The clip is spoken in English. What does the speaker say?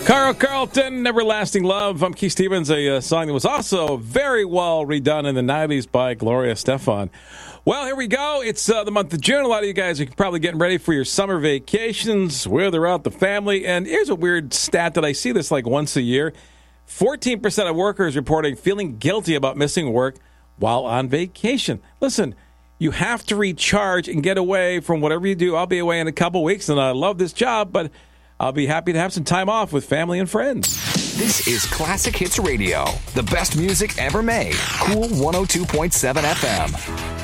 Carl Carlton, Everlasting Love. I'm Keith Stevens, a song that was also very well redone in the 90s by Gloria Estefan. Well, here we go. It's the month of June. A lot of you guys are probably getting ready for your summer vacations, whether out the family. And here's a weird stat that I see this like once a year. 14% of workers reporting feeling guilty about missing work while on vacation. Listen, you have to recharge and get away from whatever you do. I'll be away in a couple weeks, and I love this job, but I'll be happy to have some time off with family and friends. This is Classic Hits Radio, the best music ever made. Cool 102.7 FM.